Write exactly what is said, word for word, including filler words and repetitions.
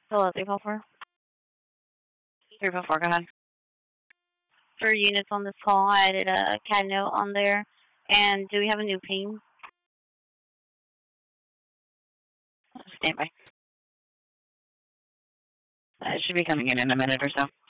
Hello, three four four. three four four, go ahead. For units on this call, I added a cat note on there. And do we have a new ping? Stand by. Uh, it should be coming in in a minute or so.